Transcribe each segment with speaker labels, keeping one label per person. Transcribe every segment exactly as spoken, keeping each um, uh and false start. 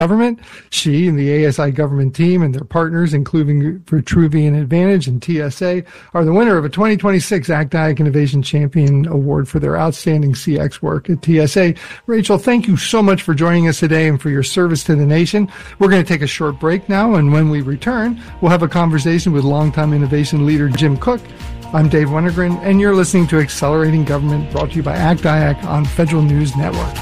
Speaker 1: Government. She and the A S I government team and their partners, including Vitruvian Advantage and T S A, are the winner of a twenty twenty-six A C T I A C Innovation Champion Award for their outstanding C X work at T S A. Rachel, thank you so much for joining us today and for your service to the nation. We're going to take a short break now, and when we return, we'll have a conversation with longtime innovation leader Jim Cook. I'm Dave Wennergren, and you're listening to Accelerating Government, brought to you by A C T I A C on Federal News Network.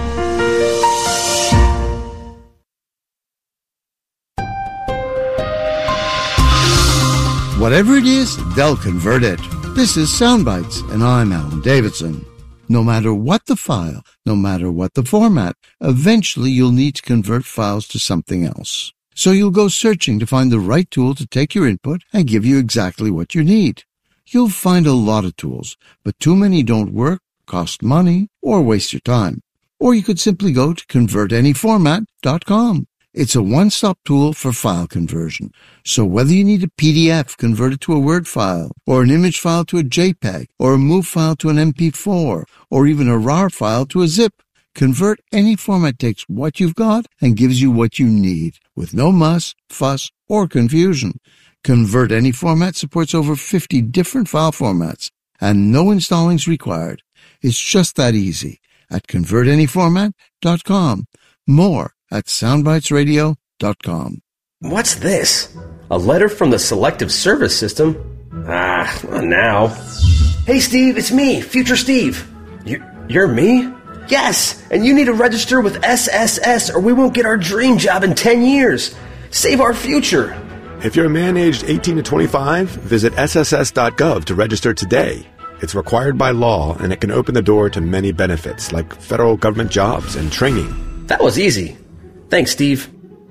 Speaker 2: Whatever it is, they'll convert it. This is Soundbites, and I'm Alan Davidson. No matter what the file, no matter what the format, eventually you'll need to convert files to something else. So you'll go searching to find the right tool to take your input and give you exactly what you need. You'll find a lot of tools, but too many don't work, cost money, or waste your time. Or you could simply go to convert any format dot com. It's a one-stop tool for file conversion. So whether you need a P D F converted to a Word file, or an image file to a JPEG, or a MOV file to an M P four, or even a RAR file to a zip, Convert Any Format takes what you've got and gives you what you need, with no muss, fuss, or confusion. Convert Any Format supports over fifty different file formats, and no installing's required. It's just that easy at convert any format dot com. More at soundbites radio dot com.
Speaker 3: What's this? A letter from the Selective Service System? Ah, not now. Hey, Steve, it's me, Future Steve. You, you're me? Yes, and you need to register with S S S or we won't get our dream job in ten years. Save our future.
Speaker 4: If you're a man aged eighteen to twenty-five, visit S S S dot gov to register today. It's required by law, and it can open the door to many benefits, like federal government jobs and training.
Speaker 3: That was easy. Thanks, Steve.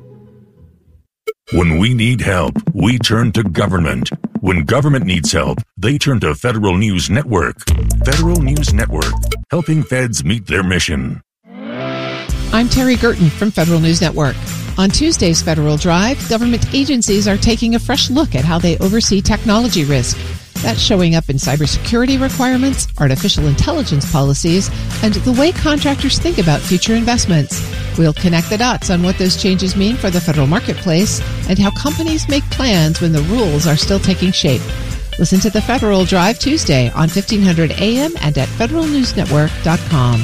Speaker 5: When we need help, we turn to government. When government needs help, they turn to Federal News Network. Federal News Network, helping feds meet their mission.
Speaker 6: I'm Terry Gerton from Federal News Network. On Tuesday's Federal Drive, government agencies are taking a fresh look at how they oversee technology risk. That's showing up in cybersecurity requirements, artificial intelligence policies, and the way contractors think about future investments. We'll connect the dots on what those changes mean for the federal marketplace and how companies make plans when the rules are still taking shape. Listen to the Federal Drive Tuesday on fifteen hundred A M and at federal news network dot com.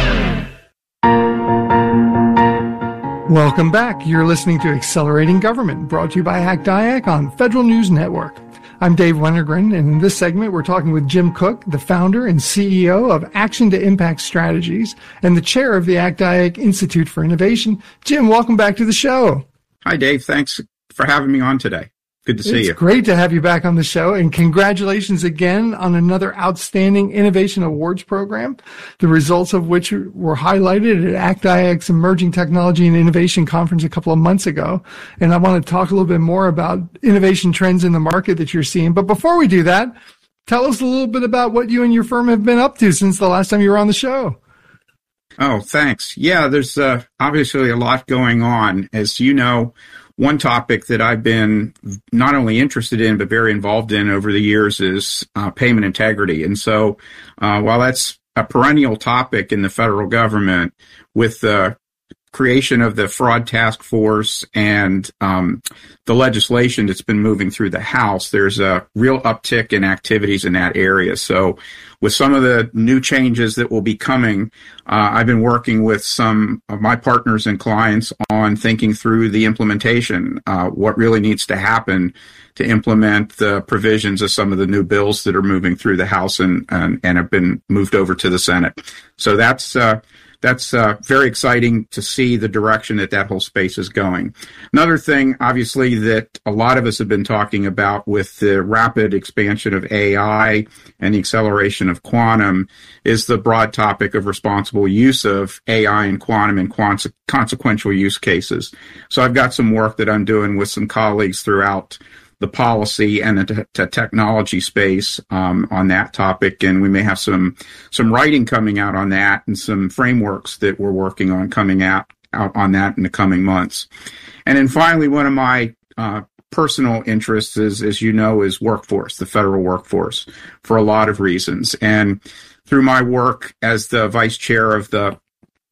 Speaker 1: Welcome back. You're listening to Accelerating Government, brought to you by A C T I A C on Federal News Network. I'm Dave Wennergren, and in this segment, we're talking with Jim Cook, the founder and C E O of Action to Impact Strategies and the chair of the A C T I A C Institute for Innovation. Jim, welcome back to the show.
Speaker 7: Hi, Dave. Thanks for having me on today. Good to see
Speaker 1: it's
Speaker 7: you.
Speaker 1: It's great to have you back on the show, and congratulations again on another outstanding Innovation Awards program, the results of which were highlighted at A C T I A C's Emerging Technology and Innovation Conference a couple of months ago. And I want to talk a little bit more about innovation trends in the market that you're seeing. But before we do that, tell us a little bit about what you and your firm have been up to since the last time you were on the show.
Speaker 7: Oh, thanks. Yeah, there's uh, obviously a lot going on. As you know, one topic that I've been not only interested in, but very involved in over the years is uh, payment integrity. And so uh, while that's a perennial topic in the federal government, with the creation of the Fraud Task Force and um, the legislation that's been moving through the House, there's a real uptick in activities in that area. So with some of the new changes that will be coming, uh, I've been working with some of my partners and clients on thinking through the implementation, uh, what really needs to happen to implement the provisions of some of the new bills that are moving through the House and, and, and have been moved over to the Senate. So that's uh, That's uh, very exciting to see the direction that that whole space is going. Another thing, obviously, that a lot of us have been talking about with the rapid expansion of A I and the acceleration of quantum is the broad topic of responsible use of A I and quantum in conse- consequential use cases. So I've got some work that I'm doing with some colleagues throughout the policy and the t- t- technology space um, on that topic, and we may have some some writing coming out on that and some frameworks that we're working on coming out, out on that in the coming months. And then finally, one of my uh, personal interests is, as you know, is workforce, the federal workforce, for a lot of reasons. And through my work as the vice chair of the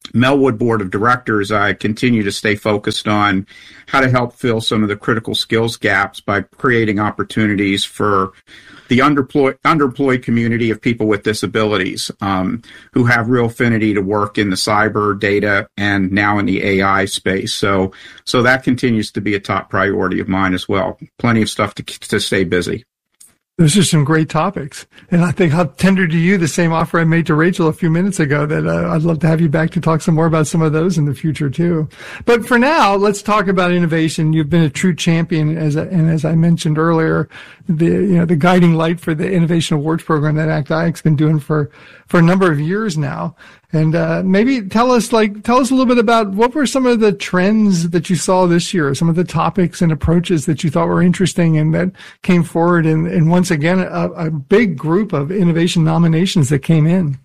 Speaker 7: Melwood Board of Directors, I continue to stay focused on how to help fill some of the critical skills gaps by creating opportunities for the underemployed, underemployed community of people with disabilities um, who have real affinity to work in the cyber, data, and now in the A I space. So, so that continues to be a top priority of mine as well. Plenty of stuff to to stay busy.
Speaker 1: Those are some great topics. And I think I'll tender to you the same offer I made to Rachel a few minutes ago, that uh, I'd love to have you back to talk some more about some of those in the future too. But for now, let's talk about innovation. You've been a true champion, as a, and as I mentioned earlier, the you know the guiding light for the Innovation Awards program that A C T I Ac's been doing for for a number of years now. And uh, maybe tell us, like, tell us a little bit about what were some of the trends that you saw this year, some of the topics and approaches that you thought were interesting and that came forward, and, and once again, a, a big group of innovation nominations that came in.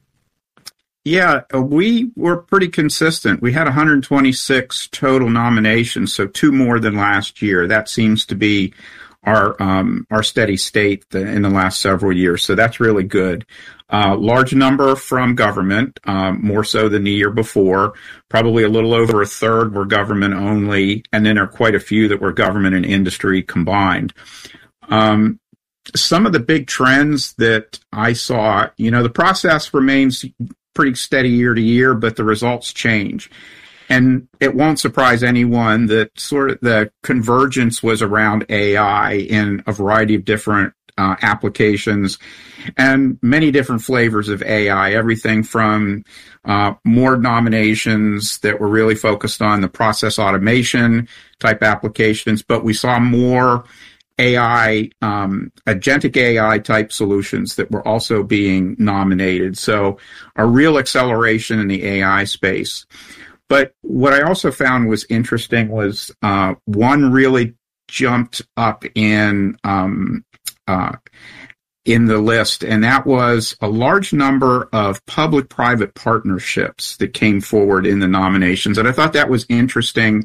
Speaker 7: Yeah, we were pretty consistent. We had one hundred twenty-six total nominations, so two more than last year. That seems to be our um, our steady state in the last several years, so that's really good. Uh, large number from government, um, more so than the year before. Probably a little over a third were government only, and then there are quite a few that were government and industry combined. Um, some of the big trends that I saw, you know, the process remains pretty steady year to year, but the results change. And it won't surprise anyone that sort of the convergence was around A I in a variety of different uh, applications and many different flavors of A I, everything from uh, more nominations that were really focused on the process automation type applications, but we saw more A I, um, agentic A I type solutions that were also being nominated. So a real acceleration in the A I space. But what I also found was interesting was uh, one really jumped up in um, uh, in the list, and that was a large number of public-private partnerships that came forward in the nominations. And I thought that was interesting.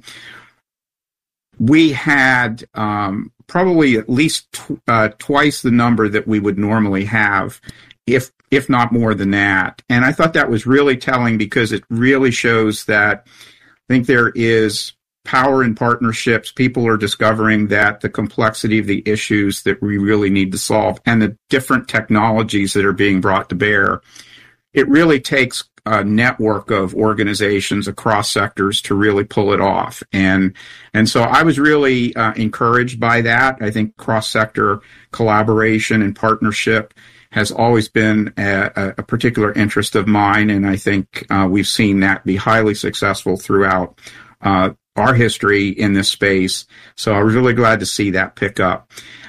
Speaker 7: We had um, probably at least tw- uh, twice the number that we would normally have, if if not more than that. And I thought that was really telling because it really shows that I think there is power in partnerships. People are discovering that the complexity of the issues that we really need to solve and the different technologies that are being brought to bear, it really takes a network of organizations across sectors to really pull it off. And and so I was really uh, encouraged by that. I think cross-sector collaboration and partnership has always been a, a particular interest of mine, and I think uh, we've seen that be highly successful throughout uh, our history in this space. So I was really glad to see that pick up.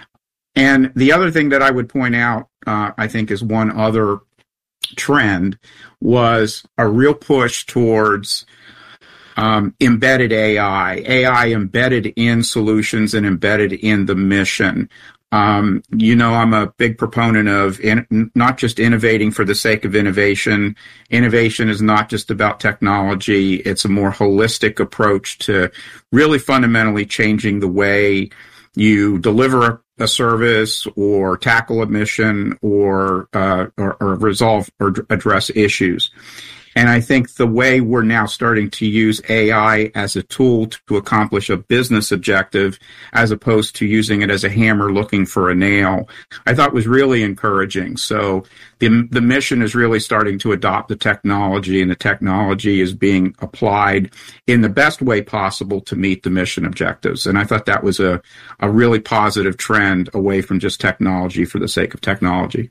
Speaker 7: And the other thing that I would point out, uh, I think, is one other trend was a real push towards um, embedded A I, A I embedded in solutions and embedded in the mission. Um, you know, I'm a big proponent of in, not just innovating for the sake of innovation. Innovation is not just about technology. It's a more holistic approach to really fundamentally changing the way you deliver a service or tackle a mission or, uh, or, or resolve or address issues. And I think the way we're now starting to use A I as a tool to accomplish a business objective, as opposed to using it as a hammer looking for a nail, I thought was really encouraging. So the, the mission is really starting to adopt the technology, and the technology is being applied in the best way possible to meet the mission objectives. And I thought that was a, a really positive trend away from just technology for the sake of technology.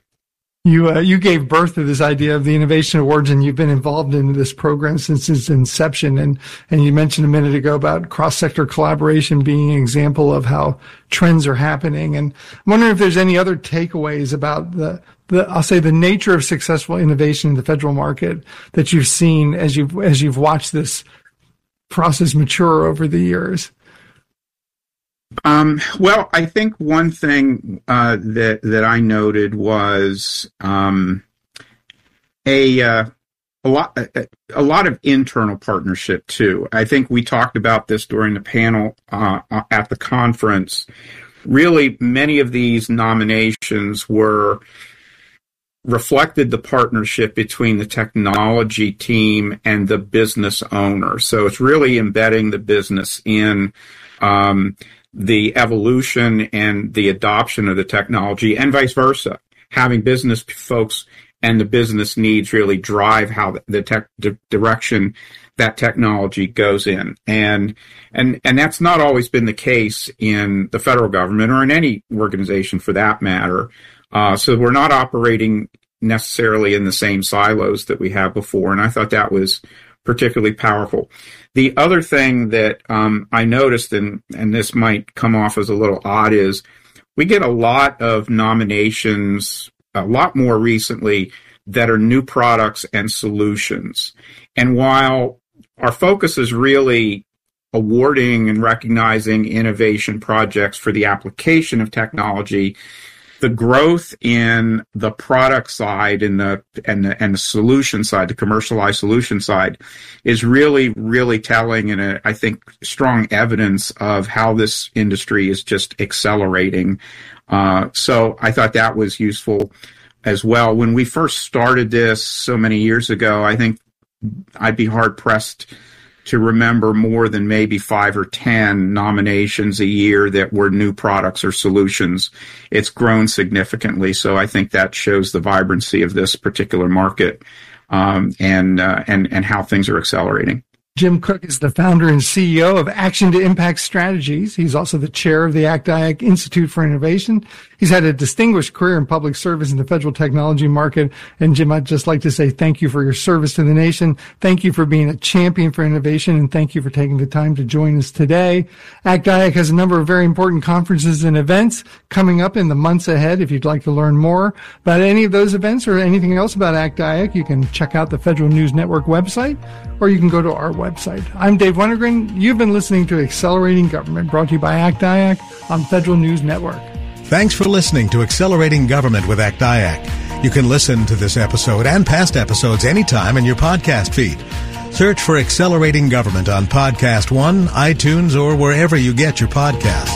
Speaker 1: You uh, you gave birth to this idea of the Innovation Awards, and you've been involved in this program since its inception. And, and you mentioned a minute ago about cross-sector collaboration being an example of how trends are happening. And I'm wondering if there's any other takeaways about the, the I'll say the nature of successful innovation in the federal market that you've seen as you've as you've watched this process mature over the years.
Speaker 7: Um, well, I think one thing uh, that that I noted was um, a uh, a lot a, a lot of internal partnership too. I think we talked about this during the panel uh, at the conference. Really, many of these nominations were reflected the partnership between the technology team and the business owner. So it's really embedding the business in um, the evolution and the adoption of the technology, and vice versa. Having business folks and the business needs really drive how the tech the direction that technology goes in. And, and, and that's not always been the case in the federal government or in any organization for that matter. Uh, so we're not operating necessarily in the same silos that we have before. And I thought that was particularly powerful. The other thing that, um, I noticed, and, and this might come off as a little odd, is we get a lot of nominations, a lot more recently, that are new products and solutions. And while our focus is really awarding and recognizing innovation projects for the application of technology, the growth in the product side and the and the and the solution side, the commercialized solution side, is really, really telling, and a, I think strong evidence of how this industry is just accelerating. Uh, so I thought that was useful as well. When we first started this so many years ago, I think I'd be hard pressed to remember more than maybe five or ten nominations a year that were new products or solutions. It's grown significantly, so I think that shows the vibrancy of this particular market, um, and uh, and and how things are accelerating.
Speaker 1: Jim Cook is the founder and C E O of Action to Impact Strategies. He's also the chair of the A C T I A C Institute for Innovation. He's had a distinguished career in public service in the federal technology market. And Jim, I'd just like to say thank you for your service to the nation. Thank you for being a champion for innovation, and thank you for taking the time to join us today. A C T I A C has a number of very important conferences and events coming up in the months ahead. If you'd like to learn more about any of those events or anything else about A C T I A C, you can check out the Federal News Network website, or you can go to our website. I'm Dave Wennergren. You've been listening to Accelerating Government, brought to you by A C T I A C on Federal News Network.
Speaker 8: Thanks for listening to Accelerating Government with A C T I A C. You can listen to this episode and past episodes anytime in your podcast feed. Search for Accelerating Government on Podcast One, iTunes, or wherever you get your podcasts.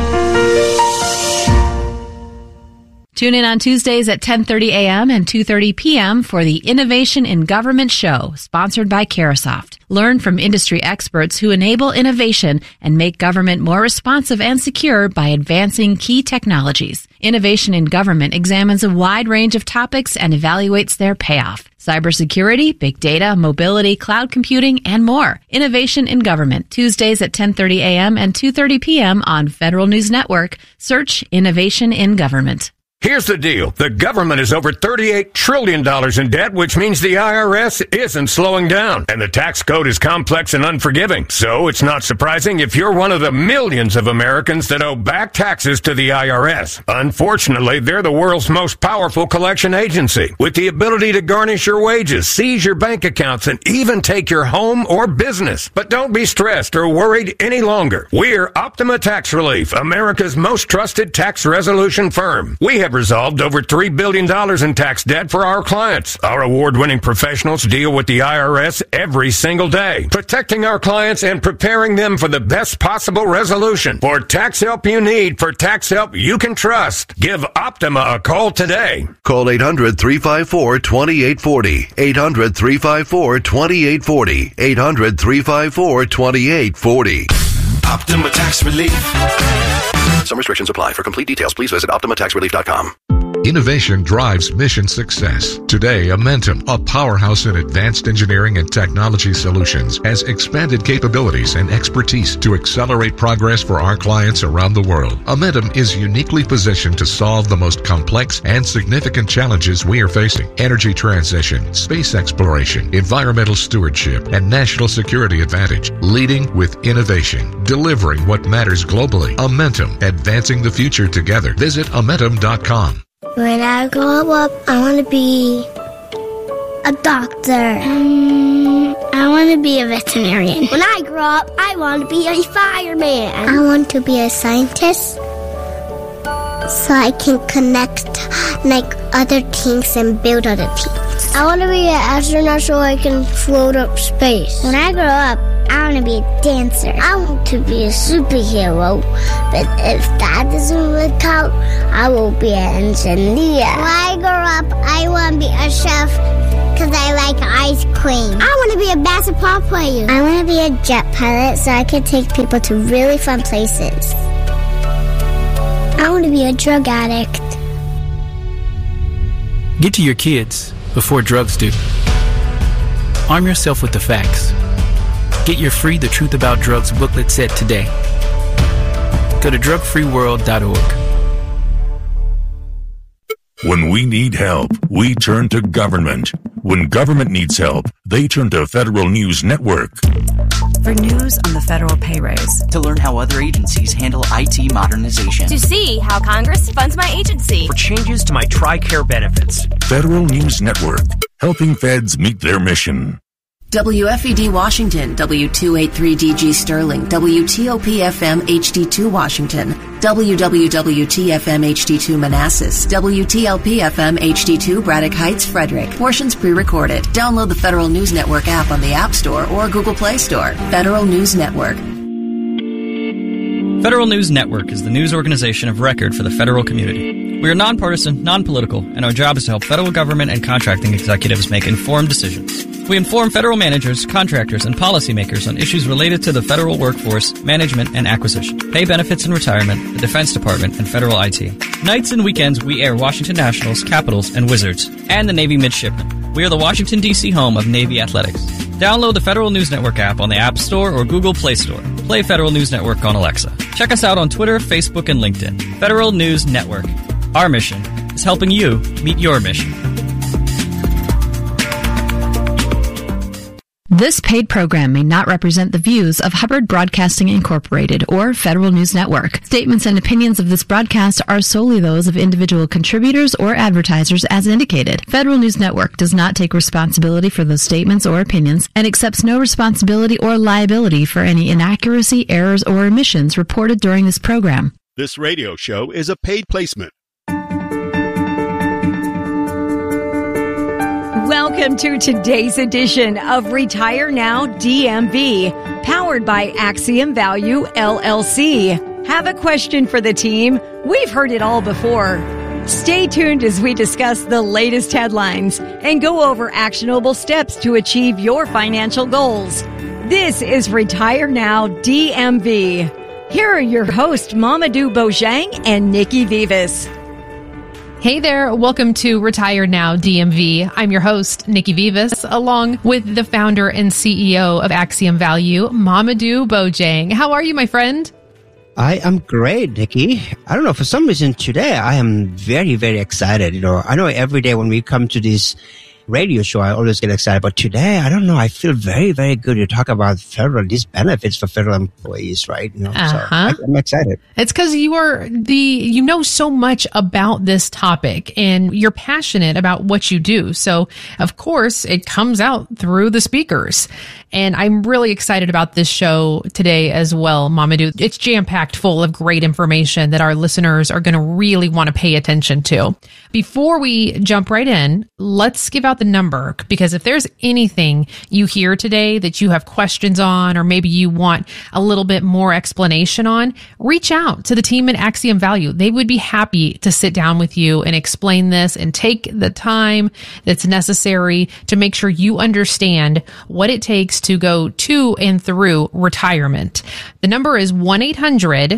Speaker 9: Tune in on Tuesdays at ten thirty a.m. and two thirty p.m. for the Innovation in Government Show, sponsored by Carahsoft. Learn from industry experts who enable innovation and make government more responsive and secure by advancing key technologies. Innovation in Government examines a wide range of topics and evaluates their payoff. Cybersecurity, big data, mobility, cloud computing, and more. Innovation in Government, Tuesdays at ten thirty a.m. and two thirty p.m. on Federal News Network. Search Innovation in Government.
Speaker 10: Here's the deal. The government is over thirty-eight trillion dollars in debt, which means the I R S isn't slowing down. And the tax code is complex and unforgiving. So it's not surprising if you're one of the millions of Americans that owe back taxes to the I R S. Unfortunately, they're the world's most powerful collection agency, with the ability to garnish your wages, seize your bank accounts, and even take your home or business. But don't be stressed or worried any longer. We're Optima Tax Relief, America's most trusted tax resolution firm. We have resolved over three billion dollars in tax debt for our clients. Our award-winning professionals deal with the I R S every single day, protecting our clients and preparing them for the best possible resolution. For tax help you need, for tax help you can trust, give Optima a call today.
Speaker 11: Call eight hundred, three five four, two eight four zero, eight hundred, three five four, two eight four zero, eight hundred, three five four, two eight four zero.
Speaker 12: Optima Tax Relief.
Speaker 11: Some restrictions apply. For complete details, please visit optima tax relief dot com.
Speaker 13: Innovation drives mission success. Today, Amentum, a powerhouse in advanced engineering and technology solutions, has expanded capabilities and expertise to accelerate progress for our clients around the world. Amentum is uniquely positioned to solve the most complex and significant challenges we are facing: energy transition, space exploration, environmental stewardship, and national security advantage. Leading with innovation, delivering what matters globally. Amentum, advancing the future together. Visit amentum dot com.
Speaker 14: When I grow up, I want to be a doctor. Um, I want to be a veterinarian. When I grow up, I want to be a fireman. I want to be a scientist so I can connect like other things and build other things. I want to be an astronaut so I can float up space. When I grow up, I want to be a dancer. I want to be a superhero. But if that doesn't work out, I will be an engineer. When I grow up, I want to be a chef because I like ice cream. I want to be a basketball player. I want to be a jet pilot so I can take people to really fun places. I want to be a drug addict.
Speaker 15: Get to your kids before drugs do. Arm yourself with the facts. Get your free The Truth About Drugs booklet set today. Go to drug free world dot org.
Speaker 5: When we need help, we turn to government. When government needs help, they turn to Federal News Network.
Speaker 16: For news on the federal pay raise.
Speaker 17: To learn how other agencies handle I T modernization.
Speaker 18: To see how Congress funds my agency.
Speaker 19: For changes to my TRICARE benefits.
Speaker 5: Federal News Network, helping feds meet their mission.
Speaker 20: W F E D Washington, W two eighty-three D G Sterling, W T O P F M H D two Washington, W W W T F M H D two Manassas, W T L P F M H D two Braddock Heights, Frederick. Portions pre-recorded. Download the Federal News Network app on the App Store or Google Play Store. Federal News Network.
Speaker 21: Federal News Network is the news organization of record for the federal community. We are nonpartisan, non-political, and our job is to help federal government and contracting executives make informed decisions. We inform federal managers, contractors, and policymakers on issues related to the federal workforce, management, and acquisition, pay benefits and retirement, the Defense Department, and federal I T. Nights and weekends, we air Washington Nationals, Capitals, and Wizards, and the Navy Midshipmen. We are the Washington, D C home of Navy Athletics. Download the Federal News Network app on the App Store or Google Play Store. Play Federal News Network on Alexa. Check us out on Twitter, Facebook, and LinkedIn. Federal News Network. Our mission is helping you meet your mission.
Speaker 9: This paid program may not represent the views of Hubbard Broadcasting Incorporated or Federal News Network. Statements and opinions of this broadcast are solely those of individual contributors or advertisers as indicated. Federal News Network does not take responsibility for those statements or opinions and accepts no responsibility or liability for any inaccuracy, errors, or omissions reported during this program.
Speaker 22: This radio show is a paid placement.
Speaker 23: Welcome to today's edition of Retire Now D M V, powered by Axiom Value, L L C. Have a question for the team? We've heard it all before. Stay tuned as we discuss the latest headlines and go over actionable steps to achieve your financial goals. This is Retire Now D M V. Here are your hosts, Mamadou Bojang and Nikki Vivas.
Speaker 24: Hey there, welcome to Retire Now D M V. I'm your host, Nikki Vivas, along with the founder and C E O of Axiom Value, Mamadou Bojang. How are you, my friend?
Speaker 25: I am great, Nikki. I don't know, for some reason today I am very, very excited. You know, I know every day when we come to this radio show, I always get excited. But today, I don't know, I feel very, very good to talk about federal, these benefits for federal employees, right? You know,
Speaker 24: uh-huh.
Speaker 25: So I, I'm excited.
Speaker 24: It's because you are the, you know so much about this topic and you're passionate about what you do. So, of course, it comes out through the speakers. And I'm really excited about this show today as well, Mamadou. It's jam-packed full of great information that our listeners are going to really want to pay attention to. Before we jump right in, let's give out the number, because if there's anything you hear today that you have questions on, or maybe you want a little bit more explanation on, reach out to the team at Axiom Value. They would be happy to sit down with you and explain this and take the time that's necessary to make sure you understand what it takes to go to and through retirement. The number is one eight hundred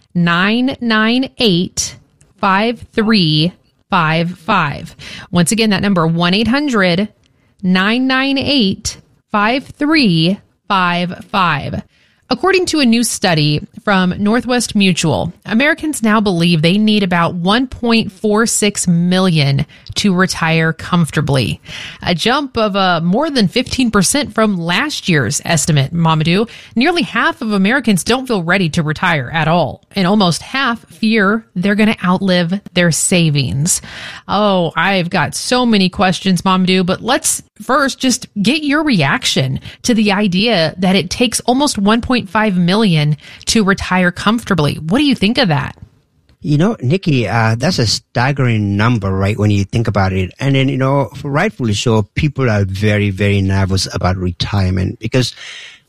Speaker 24: nine nine eight five three five five. Once again, that number, one eight hundred nine nine eight five three five five. According to a new study from Northwest Mutual, Americans now believe they need about one point four six million to retire comfortably. A jump of uh, more than fifteen percent from last year's estimate, Mamadou. Nearly half of Americans don't feel ready to retire at all, and almost half fear they're going to outlive their savings. Oh, I've got so many questions, Mamadou, but let's first just get your reaction to the idea that it takes almost one point five million to retire comfortably. What do you think of that?
Speaker 25: You know, Nikki, uh, that's a staggering number, right, when you think about it. And then, you know, rightfully so, people are very, very nervous about retirement because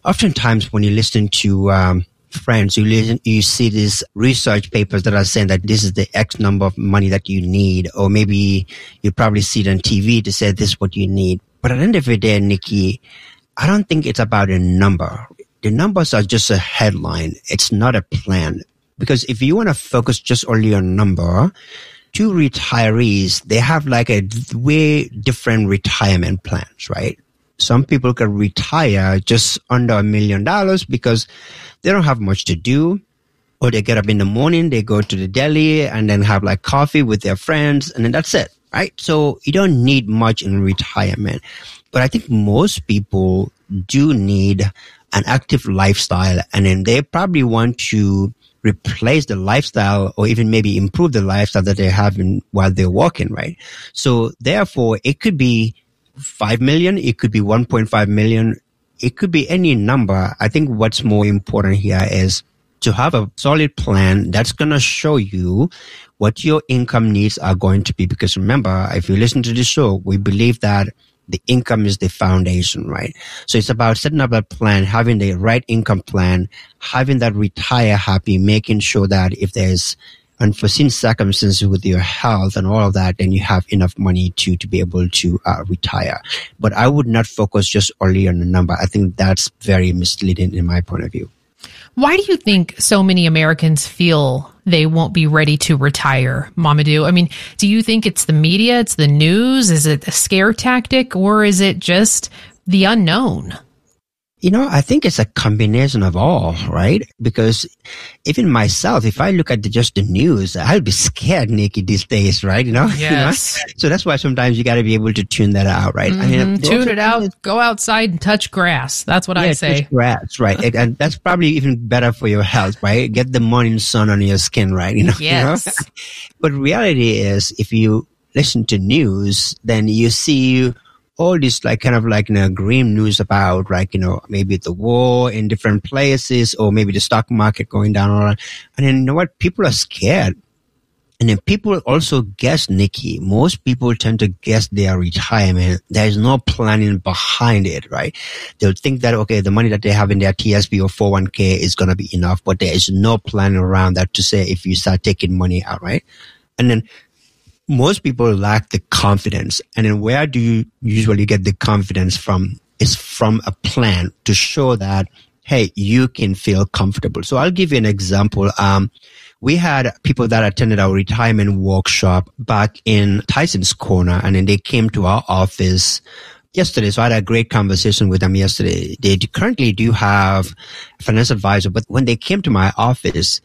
Speaker 25: oftentimes when you listen to um, friends, you listen, you see these research papers that are saying that this is the X number of money that you need, or maybe you probably see it on T V to say this is what you need. But at the end of the day, Nikki, I don't think it's about a number. The numbers are just a headline. It's not a plan. Because if you want to focus just only on number, two retirees, they have like a way different retirement plans, right? Some people can retire just under a million dollars because they don't have much to do, or they get up in the morning, they go to the deli and then have like coffee with their friends, and then that's it, right? So you don't need much in retirement. But I think most people do need an active lifestyle, and then they probably want to replace the lifestyle or even maybe improve the lifestyle that they're having while they're working, right? So therefore, it could be five million, it could be one point five million, it could be any number. I think what's more important here is to have a solid plan that's going to show you what your income needs are going to be. Because remember, if you listen to the show, we believe that the income is the foundation, right? So it's about setting up a plan, having the right income plan, having that retire happy, making sure that if there's unforeseen circumstances with your health and all of that, then you have enough money to, to be able to uh, retire. But I would not focus just only on the number. I think that's very misleading in my point of view.
Speaker 24: Why do you think so many Americans feel they won't be ready to retire, Mamadou? I mean, do you think it's the media, it's the news? Is it a scare tactic, or is it just the unknown?
Speaker 25: You know, I think it's a combination of all, right? Because even myself, if I look at the, just the news, I'll be scared, Nikki, these days, right? You know?
Speaker 24: Yes.
Speaker 25: You know? So that's why sometimes you got to be able to tune that out, right?
Speaker 24: Mm-hmm.
Speaker 25: I mean,
Speaker 24: tune it out, go outside and touch grass. That's what
Speaker 25: yeah,
Speaker 24: I say.
Speaker 25: Touch grass, right? and, and that's probably even better for your health, right? Get the morning sun on your skin, right? You know?
Speaker 24: Yes.
Speaker 25: You know? But reality is, if you listen to news, then you see all this like kind of like, you know, grim news about like, you know, maybe the war in different places, or maybe the stock market going down. Or, and then you know what? People are scared. And then people also guess, Nikki. Most people tend to guess their retirement. There is no planning behind it, right? They'll think that, okay, the money that they have in their T S P or four oh one k is going to be enough, but there is no planning around that to say if you start taking money out, right? And then most people lack the confidence. And then where do you usually get the confidence from? Is from a plan to show that, hey, you can feel comfortable. So I'll give you an example. Um, we had people that attended our retirement workshop back in Tyson's Corner, and then they came to our office yesterday. So I had a great conversation with them yesterday. They currently do have a financial advisor, but when they came to my office,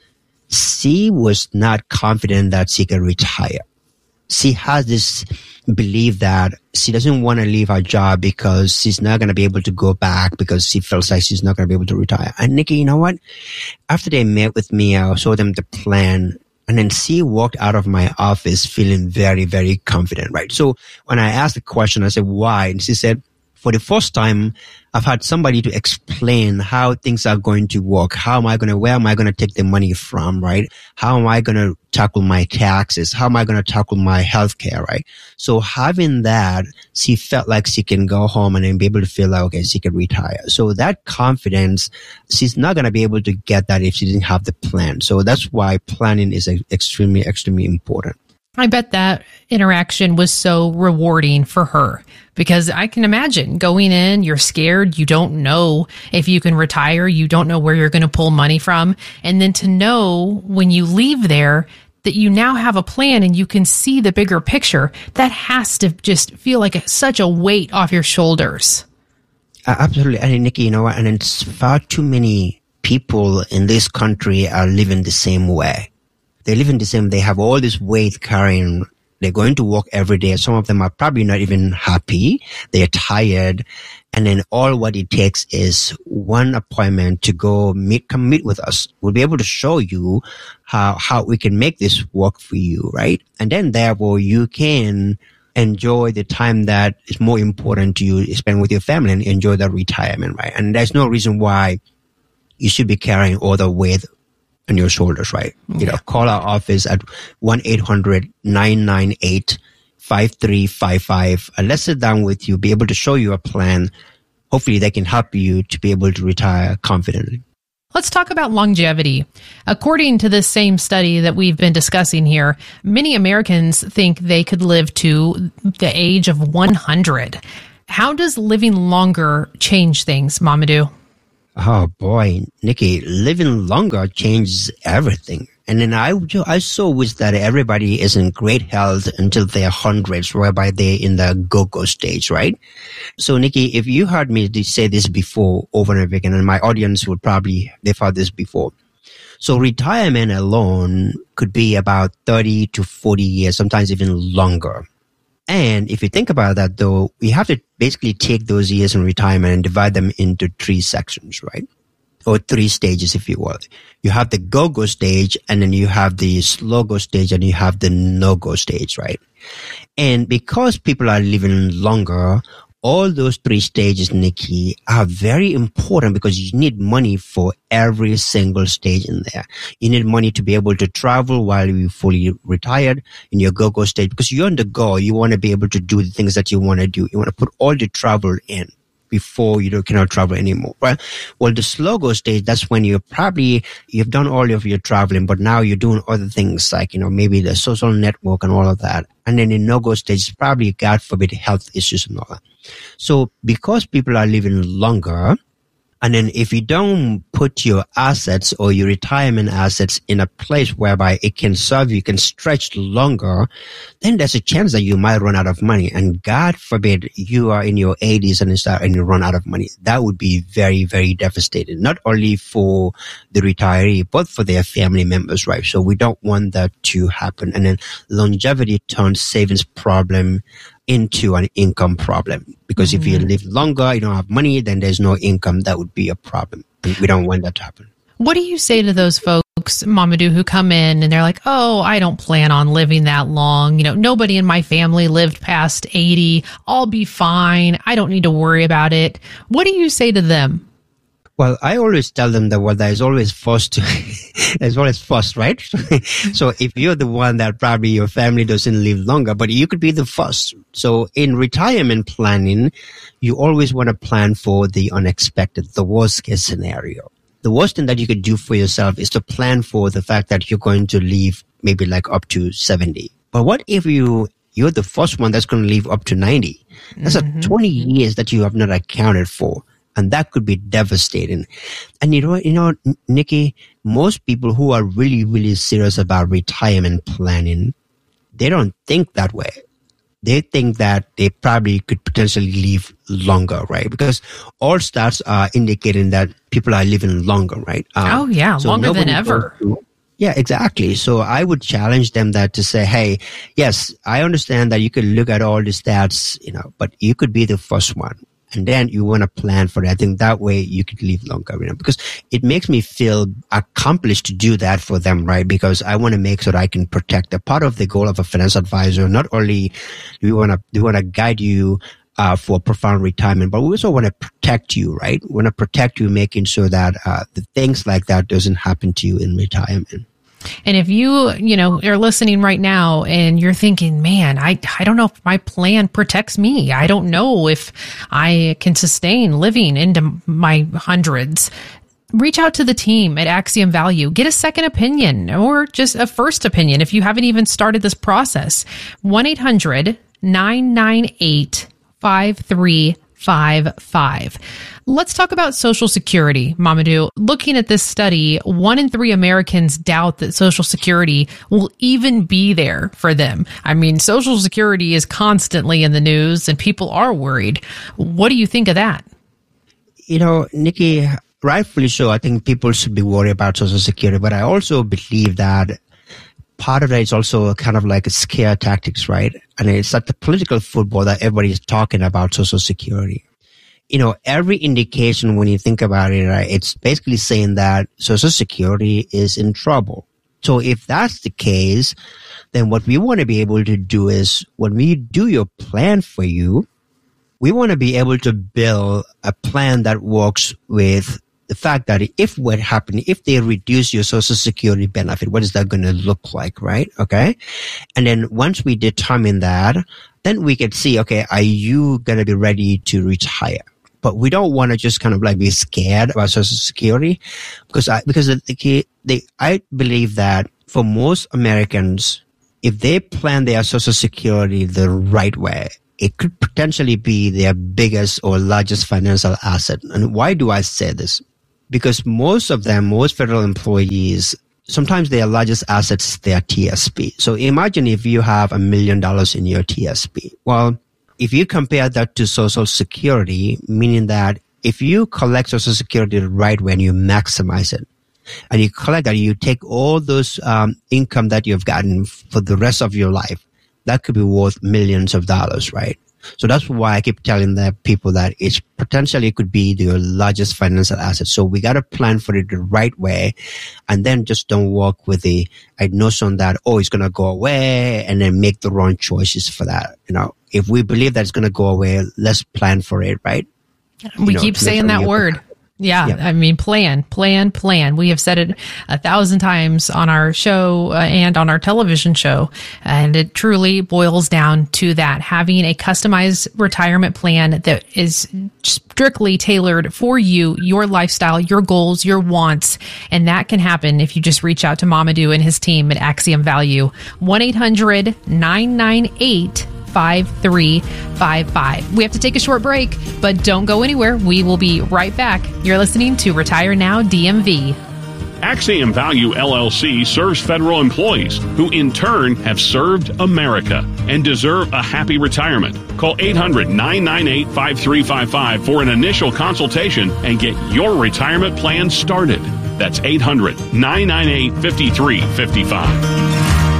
Speaker 25: she was not confident that she could retire. She has this belief that she doesn't want to leave her job because she's not going to be able to go back, because she feels like she's not going to be able to retire. And Nikki, you know what? After they met with me, I showed them the plan, and then she walked out of my office feeling very, very confident, right? So when I asked the question, I said, why? And she said, for the first time, I've had somebody to explain how things are going to work. How am I going to, where am I going to take the money from, right? How am I going to tackle my taxes? How am I going to tackle my health care, right? So having that, she felt like she can go home and then be able to feel like, okay, she can retire. So that confidence, she's not going to be able to get that if she didn't have the plan. So that's why planning is extremely, extremely important.
Speaker 24: I bet that interaction was so rewarding for her, because I can imagine going in, you're scared, you don't know if you can retire, you don't know where you're going to pull money from. And then to know when you leave there that you now have a plan and you can see the bigger picture, that has to just feel like a, such a weight off your shoulders.
Speaker 25: Uh, absolutely. And Nikki, you know what? And it's far too many people in this country are living the same way. They live in the same, they have all this weight carrying. They're going to work every day. Some of them are probably not even happy. They're tired. And then all what it takes is one appointment to go meet, come meet with us. We'll be able to show you how, how we can make this work for you, right? And then therefore you can enjoy the time that is more important to you, spend with your family and enjoy that retirement, right? And there's no reason why you should be carrying all the weight on your shoulders, right? Yeah. You know, call our office at one eight hundred nine nine eight five three five five and let's sit down with you, be able to show you a plan hopefully they can help you to be able to retire confidently.
Speaker 24: Let's talk about longevity. According to this same study that we've been discussing here, many Americans think they could live to the age of one hundred. How does living longer change things, Mamadou?
Speaker 25: Oh boy, Nikki, living longer changes everything. And then I, I so wish that everybody is in great health until their hundreds, whereby they're in the go-go stage, right? So, Nikki, if you heard me say this before over and over again, and my audience would probably, they've heard this before. So retirement alone could be about thirty to forty years, sometimes even longer. And if you think about that, though, we have to basically take those years in retirement and divide them into three sections, right? Or three stages, if you will. You have the go-go stage, and then you have the slow-go stage, and you have the no-go stage, right? And because people are living longer, all those three stages, Nikki, are very important because you need money for every single stage in there. You need money to be able to travel while you're fully retired in your go-go stage, because you're on the go. You want to be able to do the things that you want to do. You want to put all the travel in before you don't, cannot travel anymore, right? Well, the slow-go stage, that's when you're probably, you've done all of your traveling, but now you're doing other things like, you know, maybe the social network and all of that. And then in no-go stage, it's probably, God forbid, health issues and all that. So because people are living longer, and then if you don't put your assets or your retirement assets in a place whereby it can serve you, can stretch longer, then there's a chance that you might run out of money. And God forbid you are in your eighties and you start and you run out of money. That would be very, very devastating, not only for the retiree, but for their family members, right? So we don't want that to happen. And then longevity turns savings problem into an income problem. Because mm-hmm. if you live longer, you don't have money, then there's no income. That would be a problem. And we don't want that to happen.
Speaker 24: What do you say to those folks, Mamadou, who come in and they're like, oh, I don't plan on living that long. You know, nobody in my family lived past eighty. I'll be fine. I don't need to worry about it. What do you say to them?
Speaker 25: Well, I always tell them that, well, there is always first, there's always first, right? So if you're the one that probably your family doesn't live longer, but you could be the first. So in retirement planning, you always want to plan for the unexpected, the worst case scenario. The worst thing that you could do for yourself is to plan for the fact that you're going to live maybe like up to seventy. But what if you, you're the first one that's going to live up to ninety? That's mm-hmm. a twenty years that you have not accounted for. And that could be devastating. And you know, you know, Nikki, most people who are really, really serious about retirement planning, they don't think that way. They think that they probably could potentially live longer, right? Because all stats are indicating that people are living longer, right? Um,
Speaker 24: oh, yeah, so longer than ever.
Speaker 25: To, yeah, exactly. So I would challenge them that to say, hey, yes, I understand that you could look at all the stats, you know, but you could be the first one. And then you want to plan for it. I think that way you could live longer, you know, because it makes me feel accomplished to do that for them, right? Because I want to make sure that I can protect. A part of the goal of a financial advisor, not only do we want to, we want to guide you uh, for profound retirement, but we also want to protect you, right? We want to protect you, making sure that uh, the things like that doesn't happen to you in retirement.
Speaker 24: And if you, you know, are listening right now and you're thinking, man, I, I don't know if my plan protects me. I don't know if I can sustain living into my hundreds. Reach out to the team at Axiom Value. Get a second opinion or just a first opinion if you haven't even started this process. one eight hundred nine nine eight five three five five. Let's talk about Social Security, Mamadou. Looking at this study, one in three Americans doubt that Social Security will even be there for them. I mean, Social Security is constantly in the news and people are worried. What do you think of that?
Speaker 25: You know, Nikki, rightfully so. I think people should be worried about Social Security, but I also believe that part of that is also kind of like a scare tactics, right? And it's like the political football that everybody is talking about Social Security. You know, every indication when you think about it, right, it's basically saying that Social Security is in trouble. So if that's the case, then what we want to be able to do is when we do your plan for you, we want to be able to build a plan that works with the fact that if what happened, if they reduce your Social Security benefit, what is that going to look like, right? Okay. And then once we determine that, then we can see, okay, are you going to be ready to retire? But we don't want to just kind of like be scared about Social Security because I, because the, the, I believe that for most Americans, if they plan their Social Security the right way, it could potentially be their biggest or largest financial asset. And why do I say this? Because most of them, most federal employees, sometimes their largest assets is their T S P. So imagine if you have a million dollars in your T S P. Well, if you compare that to Social Security, meaning that if you collect Social Security the right way and you maximize it, and you collect that, you take all those um, income that you've gotten for the rest of your life, that could be worth millions of dollars, right? So that's why I keep telling the people that it's potentially could be your largest financial asset. So we got to plan for it the right way, and then just don't walk with the notion that, oh, it's going to go away, and then make the wrong choices for that. You know, if we believe that it's going to go away, let's plan for it, right?
Speaker 24: We
Speaker 25: you know,
Speaker 24: keep saying that word. Yeah, yeah, I mean, plan, plan, plan. We have said it a thousand times on our show uh, and on our television show. And it truly boils down to that, having a customized retirement plan that is strictly tailored for you, your lifestyle, your goals, your wants. And that can happen if you just reach out to Mamadou and his team at Axiom Value. one eight hundred nine nine eight five three five five. We have to take a short break, but don't go anywhere. We will be right back. You're listening to Retire Now D M V.
Speaker 22: Axiom Value L L C serves federal employees who in turn have served America and deserve a happy retirement. Call eight hundred nine nine eight five three five five for an initial consultation and get your retirement plan started. That's eight hundred nine nine eight five three five five.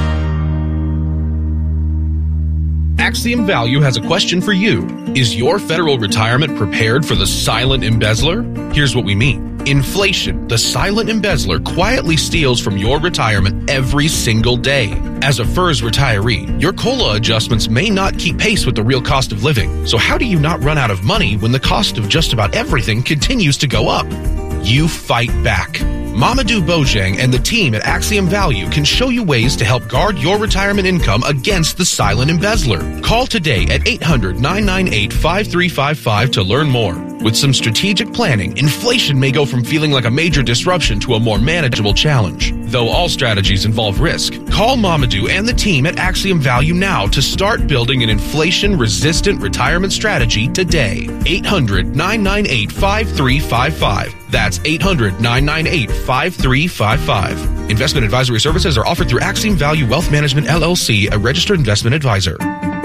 Speaker 2: Axiom Value has a question for you. Is your federal retirement prepared for the silent embezzler? Here's what we mean. Inflation, the silent embezzler, quietly steals from your retirement every single day. As a F E R S retiree, your COLA adjustments may not keep pace with the real cost of living. So how do you not run out of money when the cost of just about everything continues to go up? You fight back. Mamadou Bojang and the team at Axiom Value can show you ways to help guard your retirement income against the silent embezzler. Call today at eight hundred nine nine eight five three five five to learn more. With some strategic planning, inflation may go from feeling like a major disruption to a more manageable challenge. Though all strategies involve risk, call Mamadou and the team at Axiom Value now to start building an inflation-resistant retirement strategy today. eight hundred nine nine eight five three five five. That's eight hundred nine nine eight five three five five. Investment advisory services are offered through Axiom Value Wealth Management, L L C, a registered investment advisor.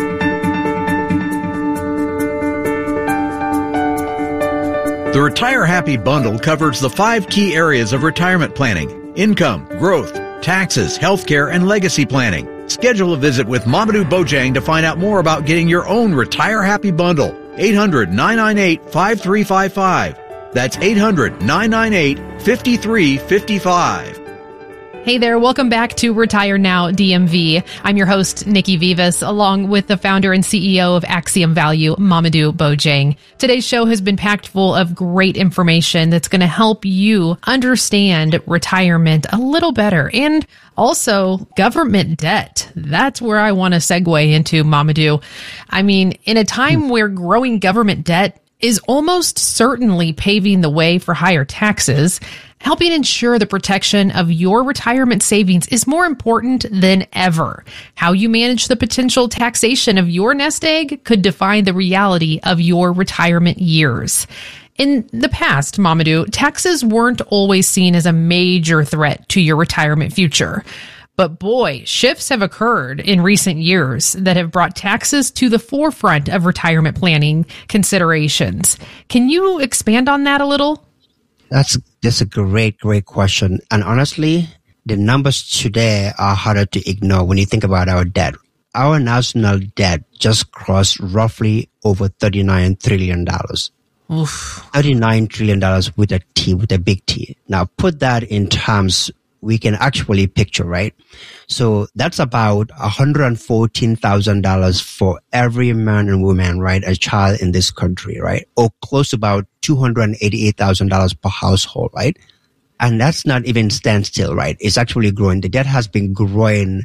Speaker 3: The Retire Happy Bundle covers the five key areas of retirement planning: income, growth, taxes, healthcare, and legacy planning. Schedule a visit with Mamadou Bojang to find out more about getting your own Retire Happy Bundle. eight hundred nine nine eight five three five five. That's eight hundred nine nine eight five three five five.
Speaker 24: Hey there, welcome back to Retire Now D M V. I'm your host, Nikki Vivas, along with the founder and C E O of Axiom Value, Mamadou Bojang. Today's show has been packed full of great information that's going to help you understand retirement a little better, and also government debt. That's where I want to segue into, Mamadou. I mean, in a time where growing government debt is almost certainly paving the way for higher taxes, helping ensure the protection of your retirement savings is more important than ever. How you manage the potential taxation of your nest egg could define the reality of your retirement years. In the past, Mamadou, taxes weren't always seen as a major threat to your retirement future. But boy, shifts have occurred in recent years that have brought taxes to the forefront of retirement planning considerations. Can you expand on that a little?
Speaker 25: That's, that's a great, great question. And honestly, the numbers today are harder to ignore when you think about our debt. Our national debt just crossed roughly over thirty-nine trillion dollars.
Speaker 24: Oof.
Speaker 25: thirty-nine trillion dollars with a T, with a big T. Now put that in terms we can actually picture, right? So that's about one hundred fourteen thousand dollars for every man and woman, right? A child in this country, right? Or close to about two hundred eighty-eight thousand dollars per household, right? And that's not even standstill, right? It's actually growing. The debt has been growing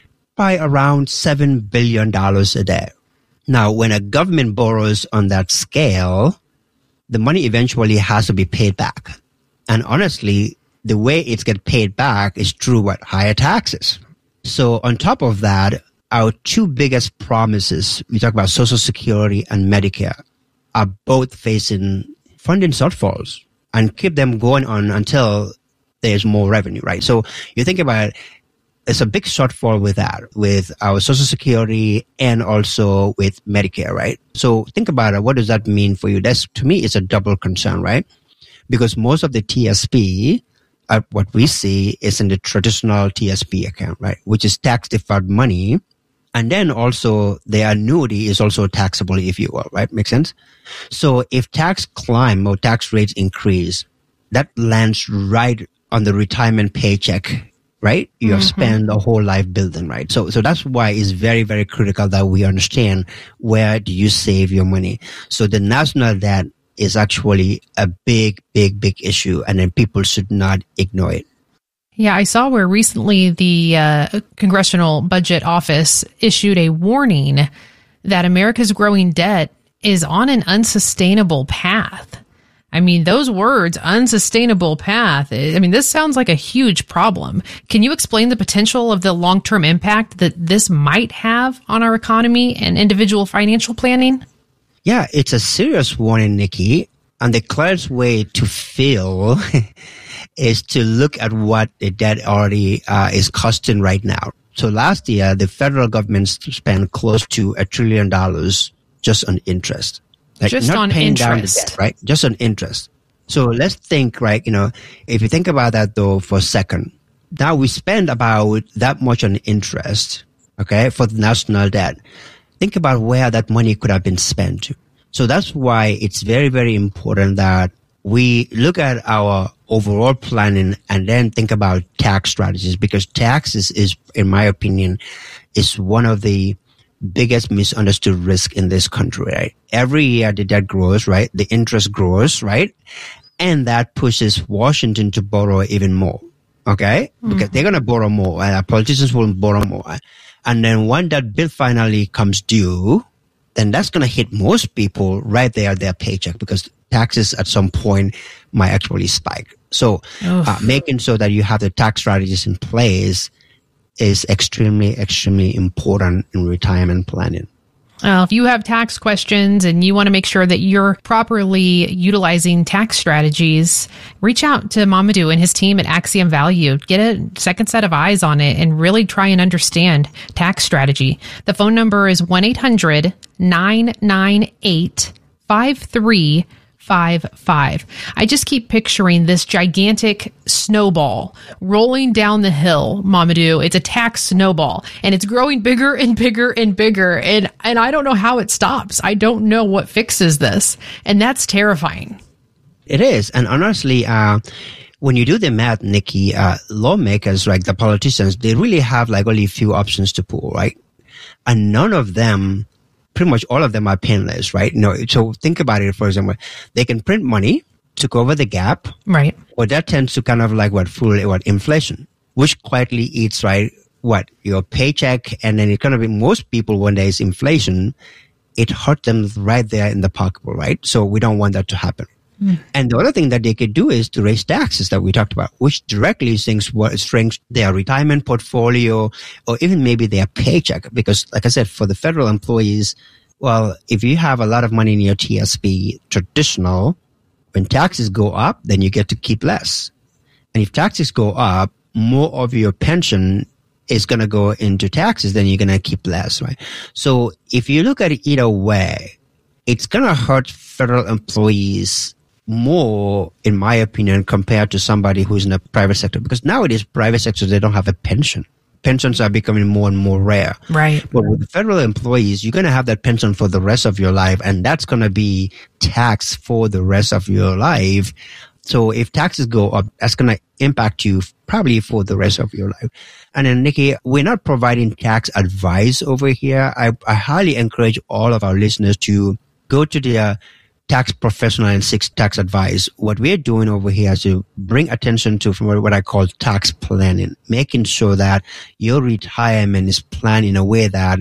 Speaker 25: by around seven billion dollars a day. Now, when a government borrows on that scale, the money eventually has to be paid back. And honestly, the way it's get paid back is through what? Higher taxes. So on top of that, our two biggest promises, we talk about Social Security and Medicare, are both facing funding shortfalls and keep them going on until there's more revenue, right? So you think about it, there's a big shortfall with that, with our Social Security and also with Medicare, right? So think about it. What does that mean for you? That's, to me, it's a double concern, right? Because most of the T S P, uh, what we see is in the traditional T S P account, right? Which is tax-deferred money. And then also the annuity is also taxable, if you will, right? Make sense? So if tax climb or tax rates increase, that lands right on the retirement paycheck, right? You have mm-hmm. spent a whole life building, right? So, so that's why it's very, very critical that we understand where do you save your money. So the national debt is actually a big, big, big issue, and then people should not ignore it.
Speaker 24: Yeah, I saw where recently the uh, Congressional Budget Office issued a warning that America's growing debt is on an unsustainable path. I mean, those words, unsustainable path, I mean, this sounds like a huge problem. Can you explain the potential of the long-term impact that this might have on our economy and individual financial planning?
Speaker 25: Yeah, it's a serious warning, Nikki. And the clearest way to feel is to look at what the debt already uh, is costing right now. So last year, the federal government spent close to a trillion dollars just on interest. Like
Speaker 24: just
Speaker 25: not
Speaker 24: on
Speaker 25: paying
Speaker 24: interest,
Speaker 25: down the debt, right? Just on interest. So let's think, right? You know, if you think about that though for a second, now we spend about that much on interest, okay, for the national debt. Think about where that money could have been spent to. So that's why it's very, very important that we look at our overall planning and then think about tax strategies, because taxes is, in my opinion, is one of the biggest misunderstood risk in this country, right? Every year the debt grows, right? The interest grows, right? And that pushes Washington to borrow even more, okay? Mm-hmm. Because they're going to borrow more, and our politicians will borrow more. And then when that bill finally comes due, then that's going to hit most people right there at their paycheck, because taxes at some point might actually spike. So uh, making sure that you have the tax strategies in place is extremely, extremely important in retirement planning.
Speaker 24: Uh, if you have tax questions and you want to make sure that you're properly utilizing tax strategies, reach out to Mamadou and his team at Axiom Value. Get a second set of eyes on it and really try and understand tax strategy. The phone number is one eight hundred nine nine eight five three five five. I just keep picturing this gigantic snowball rolling down the hill, Mamadou. It's a tax snowball, and it's growing bigger and bigger and bigger. And, and I don't know how it stops. I don't know what fixes this. And that's terrifying.
Speaker 25: It is. And honestly, uh, when you do the math, Nikki, uh, lawmakers, like the politicians, they really have like only a few options to pull, right? And none of them, pretty much all of them are painless, right? No, so think about it, for example, they can print money to cover the gap.
Speaker 24: Right.
Speaker 25: Or that tends to kind of like what fuel what inflation, which quietly eats, right, what, your paycheck. And then it kind of, most people, when there is inflation, it hurts them right there in the pocketbook, right? So we don't want that to happen. Mm. And the other thing that they could do is to raise taxes that we talked about, which directly strengthens what strengthens their retirement portfolio or even maybe their paycheck. Because like I said, for the federal employees, well, if you have a lot of money in your T S P traditional, when taxes go up, then you get to keep less. And if taxes go up, more of your pension is going to go into taxes, then you're going to keep less, right? So if you look at it either way, it's going to hurt federal employees more, in my opinion, compared to somebody who's in the private sector. Because nowadays, private sectors, they don't have a pension. Pensions are becoming more and more rare.
Speaker 24: Right.
Speaker 25: But with the federal employees, you're going to have that pension for the rest of your life, and that's going to be taxed for the rest of your life. So if taxes go up, that's going to impact you probably for the rest of your life. And then, Nikki, we're not providing tax advice over here. I, I highly encourage all of our listeners to go to their tax professional and seek tax advice. What we're doing over here is to bring attention to what I call tax planning, making sure that your retirement is planned in a way that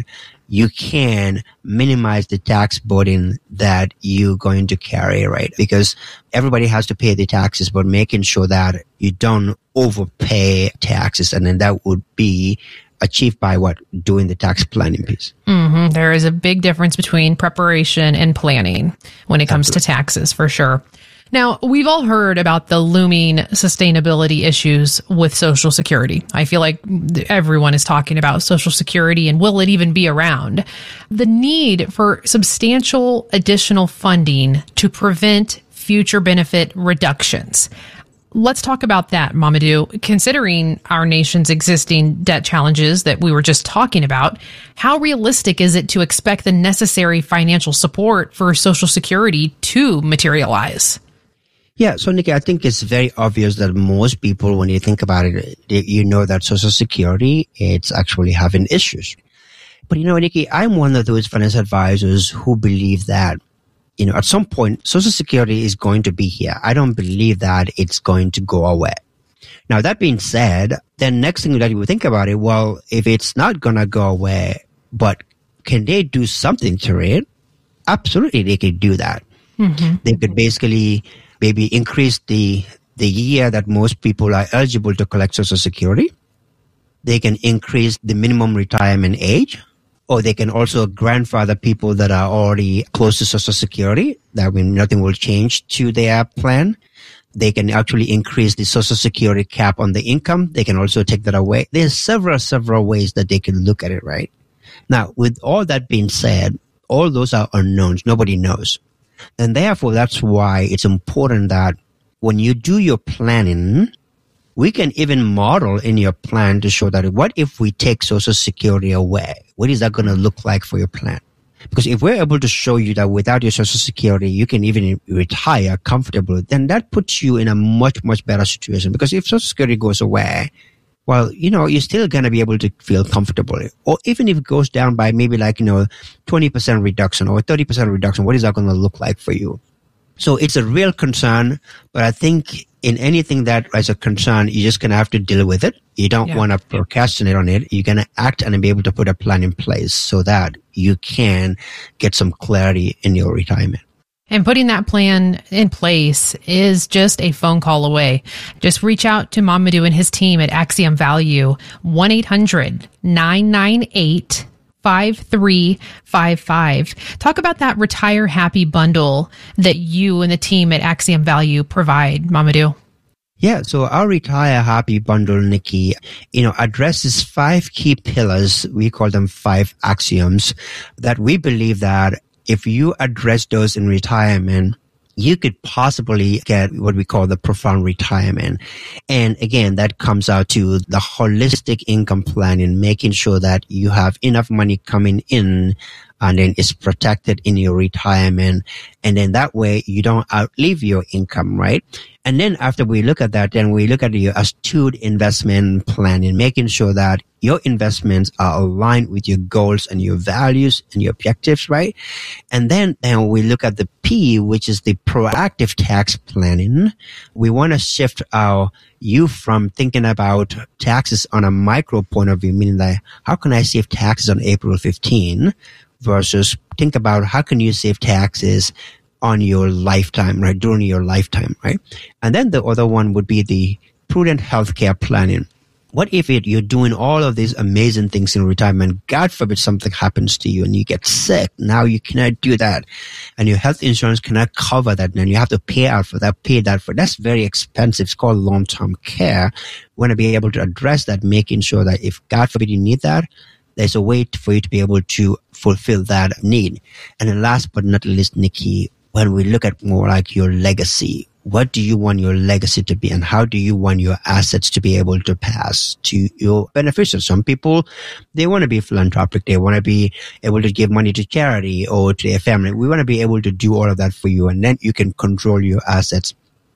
Speaker 25: you can minimize the tax burden that you're going to carry, right? Because everybody has to pay the taxes, but making sure that you don't overpay taxes, and then that would be achieved by what? Doing the tax planning piece.
Speaker 24: Mm-hmm. There is a big difference between preparation and planning when it comes Absolutely. to taxes, for sure. Now, we've all heard about the looming sustainability issues with Social Security. I feel like everyone is talking about Social Security and will it even be around? The need for substantial additional funding to prevent future benefit reductions. Let's talk about that, Mamadou. Considering our nation's existing debt challenges that we were just talking about, how realistic is it to expect the necessary financial support for Social Security to materialize?
Speaker 25: Yeah, so Nikki, I think it's very obvious that most people, when you think about it, you know that Social Security, it's actually having issues. But you know, Nikki, I'm one of those financial advisors who believe that, you know, at some point, Social Security is going to be here. I don't believe that it's going to go away. Now, that being said, then next thing that you would think about it, well, if it's not going to go away, but can they do something to it? Absolutely, they could do that. Mm-hmm. They could basically maybe increase the the year that most people are eligible to collect Social Security. They can increase the minimum retirement age, or they can also grandfather people that are already close to Social Security. That means nothing will change to their plan. They can actually increase the Social Security cap on the income. They can also take that away. There's several, several ways that they can look at it, right? Now, with all that being said, all those are unknowns. Nobody knows. And therefore, that's why it's important that when you do your planning, we can even model in your plan to show that what if we take Social Security away? What is that going to look like for your plan? Because if we're able to show you that without your Social Security, you can even retire comfortably, then that puts you in a much, much better situation. Because if Social Security goes away, well, you know, you're still going to be able to feel comfortable. Or even if it goes down by maybe like, you know, twenty percent reduction or thirty percent reduction, what is that going to look like for you? So it's a real concern, but I think in anything that is a concern, you're just going to have to deal with it. You don't yeah. want to procrastinate on it. You're going to act and be able to put a plan in place so that you can get some clarity in your retirement.
Speaker 24: And putting that plan in place is just a phone call away. Just reach out to Mamadou and his team at Axiom Value, one eight hundred nine nine eight five three five five. Talk about that Retire Happy bundle that you and the team at Axiom Value provide, Mamadou.
Speaker 25: Yeah, so our Retire Happy bundle, Nikki, you know, addresses five key pillars. We call them five axioms that we believe that if you address those in retirement, you could possibly get what we call the profound retirement. And again, that comes out to the holistic income planning, making sure that you have enough money coming in and then it's protected in your retirement. And then that way you don't outlive your income, right? And then after we look at that, then we look at your astute investment planning, making sure that your investments are aligned with your goals and your values and your objectives, right? And then, then we look at the P, which is the proactive tax planning. We want to shift our you from thinking about taxes on a micro point of view, meaning like, how can I save taxes on April fifteenth versus think about how can you save taxes on your lifetime, right? During your lifetime, right? And then the other one would be the prudent healthcare planning. What if it, you're doing all of these amazing things in retirement? God forbid something happens to you and you get sick. Now you cannot do that. And your health insurance cannot cover that. And you have to pay out for that, pay that for. That's very expensive. It's called long-term care. We want to be able to address that, making sure that if God forbid you need that, there's a way for you to be able to fulfill that need. And then last but not least, Nikki, when we look at more like your legacy, what do you want your legacy to be and how do you want your assets to be able to pass to your beneficiaries? Some people, they want to be philanthropic. They want to be able to give money to charity or to their family. We want to be able to do all of that for you, and then you can control your assets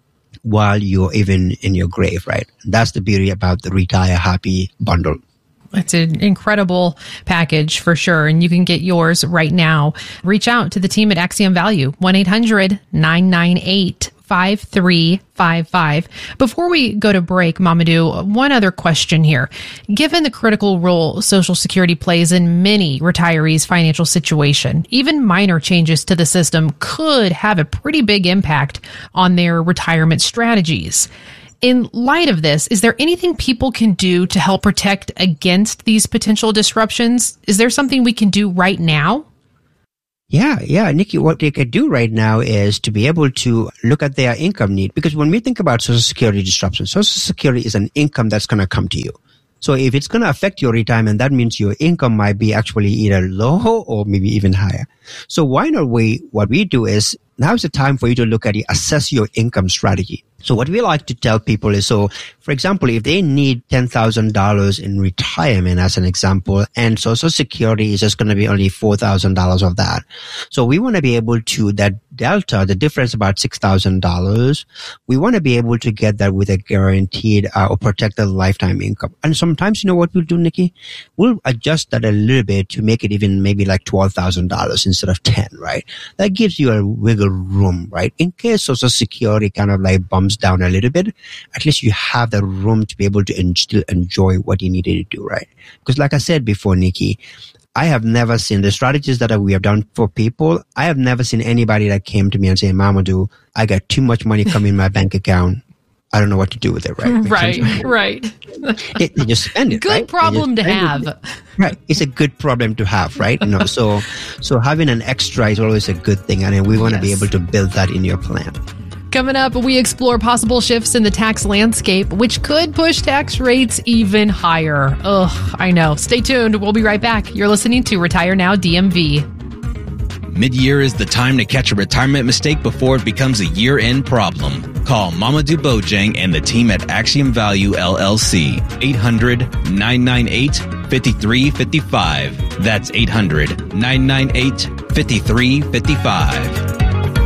Speaker 25: while you're even in your grave, right? That's the beauty about the Retire Happy bundle.
Speaker 24: It's an incredible package for sure, and you can get yours right now. Reach out to the team at Axiom Value, one eight hundred nine nine eight five three five five. Before we go to break, Mamadou, one other question here. Given the critical role Social Security plays in many retirees' financial situation, even minor changes to the system could have a pretty big impact on their retirement strategies. In light of this, is there anything people can do to help protect against these potential disruptions? Is there something we can do right now?
Speaker 25: Yeah, yeah, Nikki, what they could do right now is to be able to look at their income need. Because when we think about Social Security disruption, Social Security is an income that's going to come to you. So if it's going to affect your retirement, that means your income might be actually either low or maybe even higher. So why not we, what we do is now is the time for you to look at it, assess your income strategy. So what we like to tell people is, so for example, if they need ten thousand dollars in retirement as an example, and Social Security is just going to be only four thousand dollars of that. So we want to be able to, that delta, the difference about six thousand dollars, we want to be able to get that with a guaranteed uh, or protected lifetime income. And sometimes, you know what we'll do, Nikki? We'll adjust that a little bit to make it even maybe like twelve thousand dollars instead of ten, right? That gives you a wiggle room, right? In case Social Security kind of like bumps down a little bit, at least you have the room to be able to en- still enjoy what you needed to do, right? Because like I said before, Nikki, I have never seen the strategies that we have done for people. I have never seen anybody that came to me and say, Mamadou, I got too much money coming in my bank account. I don't know what to do with it, right? Makes
Speaker 24: Right,
Speaker 25: sense?
Speaker 24: right.
Speaker 25: They, they just spend it,
Speaker 24: Good
Speaker 25: right?
Speaker 24: problem to have.
Speaker 25: It. Right. It's a good problem to have, right? You know, so, so having an extra is always a good thing. And we want to
Speaker 24: Yes.
Speaker 25: be able to build that in your plan.
Speaker 24: Coming up, we explore possible shifts in the tax landscape, which could push tax rates even higher. Ugh, I know. Stay tuned. We'll be right back. You're listening to Retire Now D M V.
Speaker 1: Mid-year is the time to catch a retirement mistake before it becomes a year-end problem. Call Mamadou Bojang and the team at Axiom Value L L C. eight hundred, nine nine eight, five three five five. That's eight hundred, nine nine eight, five three five five.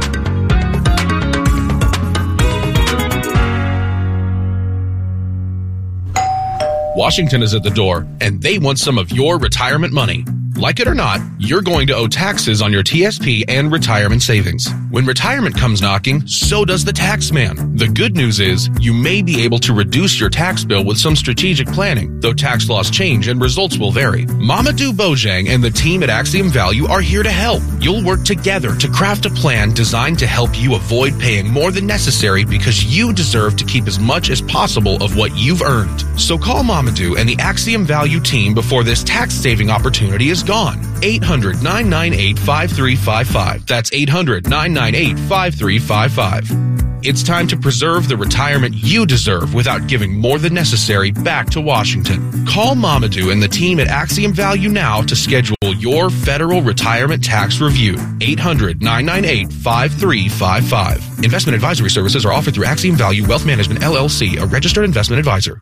Speaker 2: Washington is at the door, and they want some of your retirement money. Like it or not, you're going to owe taxes on your T S P and retirement savings. When retirement comes knocking, so does the tax man. The good news is you may be able to reduce your tax bill with some strategic planning, though tax laws change and results will vary. Mamadou Bojang and the team at Axiom Value are here to help. You'll work together to craft a plan designed to help you avoid paying more than necessary because you deserve to keep as much as possible of what you've earned. So call Mamadou and the Axiom Value team before this tax-saving opportunity is gone. eight hundred, nine nine eight, five three five five. That's eight hundred, nine nine eight, five three five five. It's time to preserve the retirement you deserve without giving more than necessary back to Washington. Call Mamadou and the team at Axiom Value now to schedule your federal retirement tax review. eight hundred, nine nine eight, five three five five. Investment advisory services are offered through Axiom Value Wealth Management, L L C, a registered investment advisor.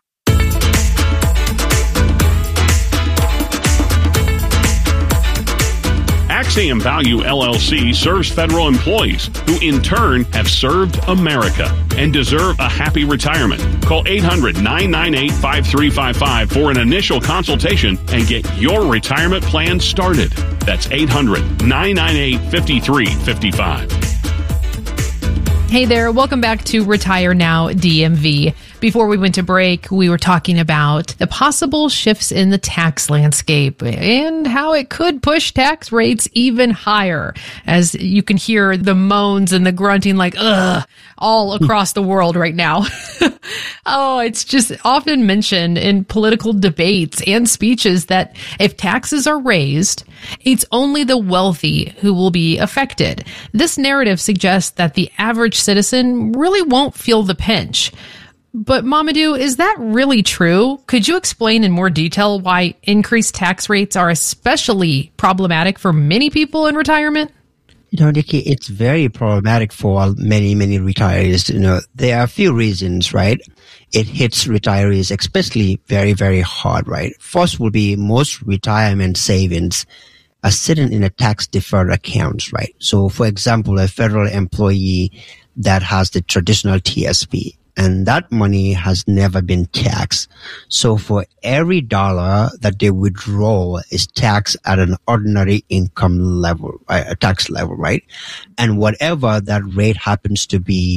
Speaker 22: Axiom Value L L C serves federal employees who in turn have served America and deserve a happy retirement. Call eight hundred, nine nine eight, five three five five for an initial consultation and get your retirement plan started. That's eight hundred, nine nine eight, five three five five.
Speaker 24: Hey there, welcome back to Retire Now D M V. Before we went to break, we were talking about the possible shifts in the tax landscape and how it could push tax rates even higher. As you can hear the moans and the grunting like, ugh, all across the world right now. Oh, it's just often mentioned in political debates and speeches that if taxes are raised, it's only the wealthy who will be affected. This narrative suggests that the average citizen really won't feel the pinch. But Mamadou, is that really true? Could you explain in more detail why increased tax rates are especially problematic for many people in retirement?
Speaker 25: You know, Nikki, it's very problematic for many, many retirees. You know, there are a few reasons, right? It hits retirees especially very, very hard, right? First will be most retirement savings are sitting in a tax-deferred accounts, right? So, for example, a federal employee that has the traditional T S P, and that money has never been taxed. So for every dollar that they withdraw is taxed at an ordinary income level, right? A tax level, right? And whatever that rate happens to be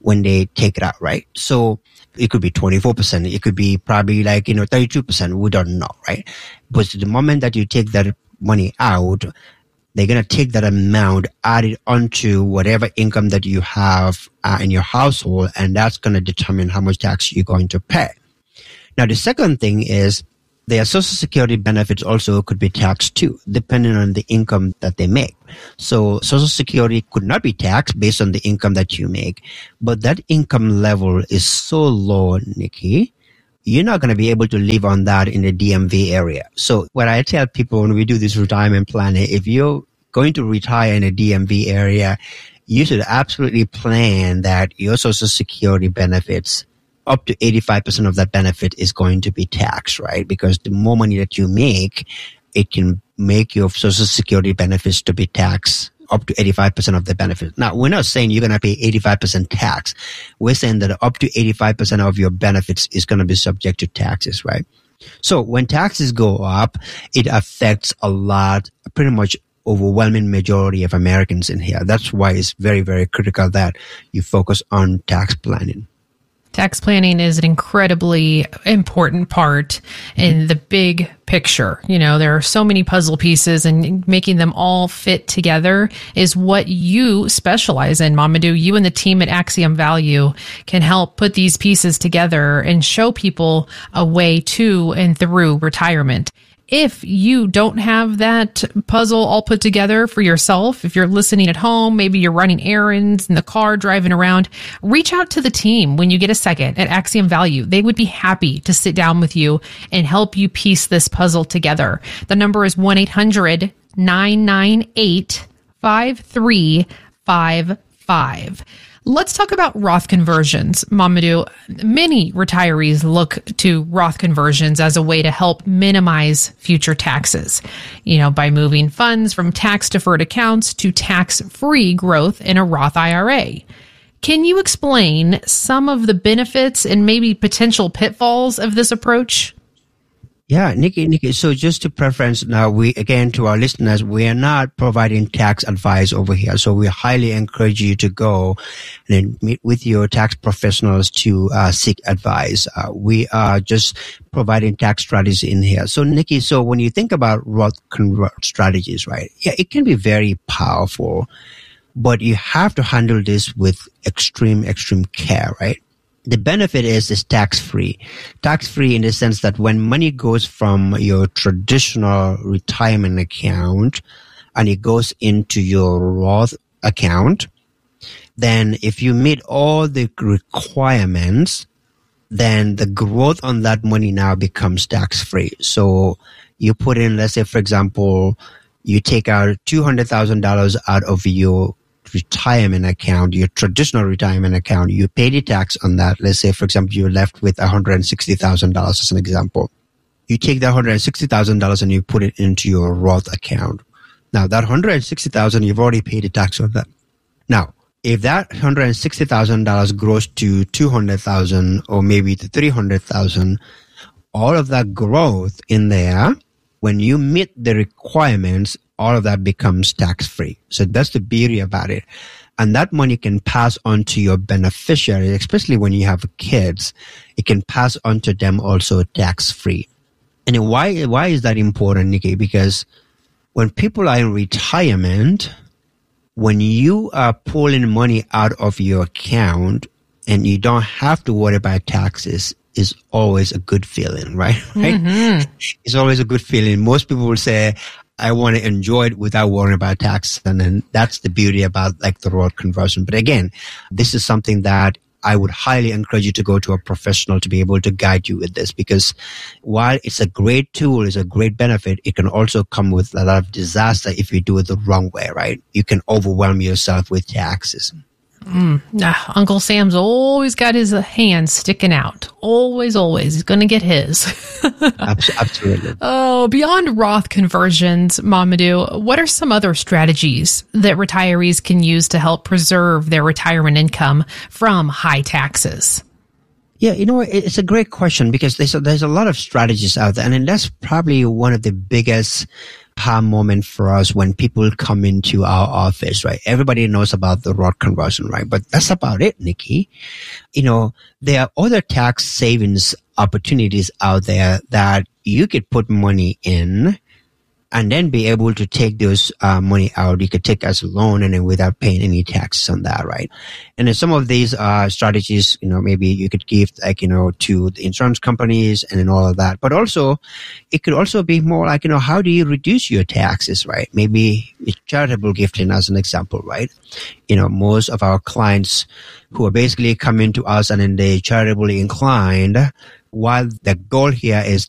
Speaker 25: when they take it out, right? So it could be twenty-four percent. It could be probably like, you know, thirty-two percent. We don't know, right? But the moment that you take that money out, they're going to take that amount, add it onto whatever income that you have uh, in your household, and that's going to determine how much tax you're going to pay. Now, the second thing is their Social Security benefits also could be taxed too, depending on the income that they make. So Social Security could not be taxed based on the income that you make, but that income level is so low, Nikki, you're not going to be able to live on that in the D M V area. So what I tell people when we do this retirement planning, if you're going to retire in a D M V area, you should absolutely plan that your Social Security benefits, up to eighty-five percent of that benefit is going to be taxed, right? Because the more money that you make, it can make your Social Security benefits to be taxed up to eighty-five percent of the benefit. Now, we're not saying you're going to pay eighty-five percent tax. We're saying that up to eighty-five percent of your benefits is going to be subject to taxes, right? So when taxes go up, it affects a lot, pretty much overwhelming majority of Americans in here. That's why it's very, very critical that you focus on tax planning.
Speaker 24: Tax planning is an incredibly important part in the big picture. You know, there are so many puzzle pieces, and making them all fit together is what you specialize in, Mamadou. You and the team at Axiom Value can help put these pieces together and show people a way to and through retirement. If you don't have that puzzle all put together for yourself, if you're listening at home, maybe you're running errands in the car, driving around, reach out to the team when you get a second at Axiom Value. They would be happy to sit down with you and help you piece this puzzle together. The number is one eight hundred nine nine eight five three five five. Let's talk about Roth conversions, Mamadou. Many retirees look to Roth conversions as a way to help minimize future taxes, you know, by moving funds from tax-deferred accounts to tax-free growth in a Roth I R A. Can you explain some of the benefits and maybe potential pitfalls of this approach?
Speaker 25: Yeah, Nikki, Nikki. So just to preference now, we, again, to our listeners, we are not providing tax advice over here. So we highly encourage you to go and meet with your tax professionals to uh, seek advice. Uh, we are just providing tax strategies in here. So Nikki, so when you think about Roth convert strategies, right? Yeah, it can be very powerful, but you have to handle this with extreme, extreme care, right? The benefit is is tax-free. Tax-free in the sense that when money goes from your traditional retirement account and it goes into your Roth account, then if you meet all the requirements, then the growth on that money now becomes tax-free. So you put in, let's say, for example, you take out two hundred thousand dollars out of your retirement account, your traditional retirement account, you pay the tax on that. Let's say, for example, you're left with one hundred sixty thousand dollars as an example. You take that one hundred sixty thousand dollars and you put it into your Roth account. Now, that one hundred sixty thousand dollars, you've already paid the tax on that. Now, if that one hundred sixty thousand dollars grows to two hundred thousand dollars or maybe to three hundred thousand dollars, all of that growth in there, when you meet the requirements, all of that becomes tax-free. So that's the beauty about it. And that money can pass on to your beneficiaries, especially when you have kids. It can pass on to them also tax-free. And why, why is that important, Nikki? Because when people are in retirement, when you are pulling money out of your account and you don't have to worry about taxes, is always a good feeling, right? right? Mm-hmm. It's always a good feeling. Most people will say, I want to enjoy it without worrying about tax. And then that's the beauty about like the Roth conversion. But again, this is something that I would highly encourage you to go to a professional to be able to guide you with this, because while it's a great tool, it's a great benefit, it can also come with a lot of disaster if you do it the wrong way, right? You can overwhelm yourself with taxes.
Speaker 24: Mm. Ah, Uncle Sam's always got his hands sticking out. Always, always. He's going to get his.
Speaker 25: Absolutely.
Speaker 24: Oh, beyond Roth conversions, Mamadou, what are some other strategies that retirees can use to help preserve their retirement income from high taxes?
Speaker 25: Yeah, you know, it's a great question because there's a, there's a lot of strategies out there. And that's probably one of the biggest aha moment for us when people come into our office, right? Everybody knows about the Roth conversion, right? But that's about it, Nikki. You know, there are other tax savings opportunities out there that you could put money in and then be able to take those uh, money out. You could take as a loan and then without paying any taxes on that, right? And then some of these uh, strategies, you know, maybe you could give like, you know, to the insurance companies and then all of that. But also, it could also be more like, you know, how do you reduce your taxes, right? Maybe charitable gifting as an example, right? You know, most of our clients who are basically coming to us and then they charitably inclined, while the goal here is